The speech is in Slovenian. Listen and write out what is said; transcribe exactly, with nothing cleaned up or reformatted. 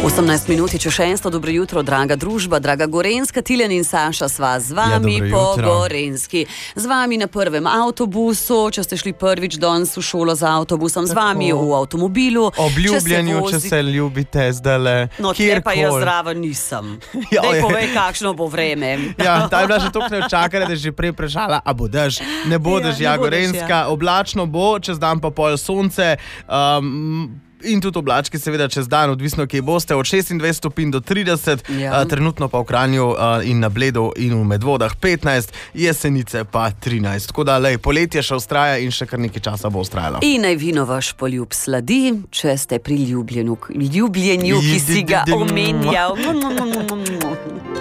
osemnajst minut, če šesto, dobro jutro, draga družba, draga Gorenjska, Tilen in Saša sva z vami ja, po Gorenjski. Z vami na prvem avtobusu, če ste šli prvič danes v šolo z avtobusom, z vami v avtomobilu. Ob ljubljenju, če se, vozi... če se ljubite zdajle. No, tle pa jaz zraven nisem. Ja, Daj povej, kakšno bo vreme. Ja, ta je bila že toliko neočakana, da je že prej prešala, a bo dež, ne bo dež, ja, ja, Gorenjska, ja. Oblačno bo, čez dan pa pol sonce, um, in tudi oblački seveda čez dan, odvisno, kje boste, od šestindvajset stopinj do trideset, ja. uh, trenutno pa v Kranju uh, in na Bledu in v Medvodah petnajst, Jesenice pa trinajst. Tako da, lej, poletje še vztraja in še kar nekaj časa bo vztrajalo. In naj vino vaš poljub sladi, če ste pri ljubljenju, ljubljenju, ki si ga omenjal.